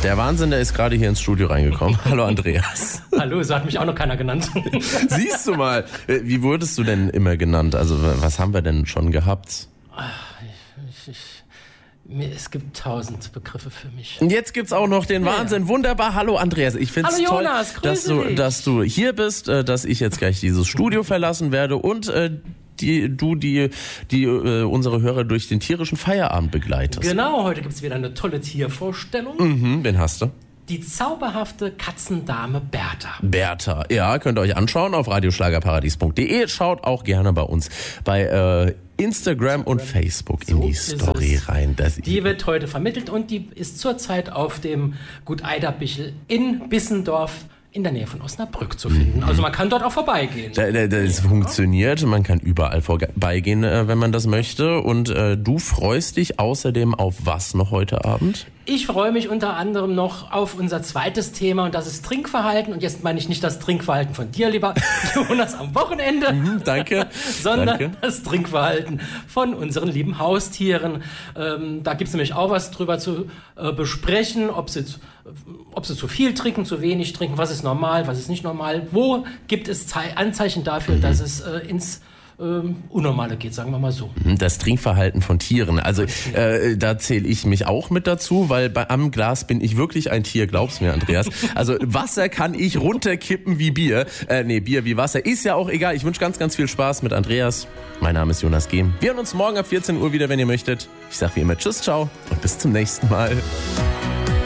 Der Wahnsinn, der ist gerade hier ins Studio reingekommen. Hallo Andreas. Hallo, so hat mich auch noch keiner genannt. Siehst du mal, wie wurdest du denn immer genannt? Also was haben wir denn schon gehabt? Es gibt 1000 Begriffe für mich. Und jetzt gibt's auch noch den Wahnsinn. Wunderbar. Hallo Andreas. Ich find's toll, Jonas, dass du hier bist, dass ich jetzt gleich dieses Studio verlassen werde und unsere Hörer durch den tierischen Feierabend begleitest. Genau, heute gibt's wieder eine tolle Tiervorstellung. Wen hast du? Die zauberhafte Katzendame Bertha. Bertha, ja, könnt ihr euch anschauen auf radioschlagerparadies.de. Schaut auch gerne bei uns bei Instagram und Facebook in die Story rein. Die wird heute vermittelt und die ist zurzeit auf dem Gut Eiderbichel in Bissendorf in der Nähe von Osnabrück zu finden. Also man kann dort auch vorbeigehen. Das funktioniert, man kann überall vorbeigehen, wenn man das möchte. Und du freust dich außerdem auf was noch heute Abend? Ich freue mich unter anderem noch auf unser zweites Thema und das ist Trinkverhalten. Und jetzt meine ich nicht das Trinkverhalten von dir, lieber Jonas, am Wochenende. Danke. Sondern das Trinkverhalten von unseren lieben Haustieren. Da gibt es nämlich auch was drüber zu besprechen, ob sie zu viel trinken, zu wenig trinken, was ist normal, was ist nicht normal. Wo gibt es Anzeichen dafür, dass es ins Unnormale geht, sagen wir mal so. Das Trinkverhalten von Tieren. Also da zähle ich mich auch mit dazu, weil am Glas bin ich wirklich ein Tier, glaub's mir, Andreas. Also Wasser kann ich runterkippen wie Bier. Bier wie Wasser. Ist ja auch egal. Ich wünsche ganz, ganz viel Spaß mit Andreas. Mein Name ist Jonas Gehm. Wir hören uns morgen ab 14 Uhr wieder, wenn ihr möchtet. Ich sag wie immer Tschüss, ciao und bis zum nächsten Mal.